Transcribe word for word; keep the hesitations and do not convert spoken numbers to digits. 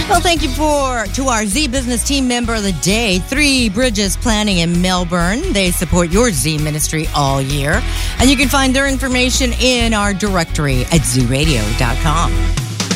Well, thank you for to our Z Business Team Member of the Day, Three Bridges Planning in Melbourne. They support your Z ministry all year. And you can find their information in our directory at z radio dot com.